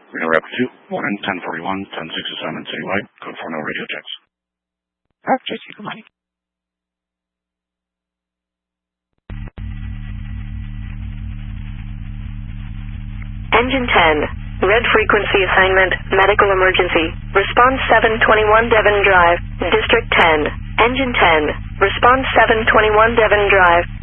Reno Rapid 2, Warren 1041, 1067 citywide, code 40 radio checks. JC, good morning. Engine 10, red frequency assignment, medical emergency, response 721 Devon Drive, District 10. Engine 10, response 721 Devon Drive,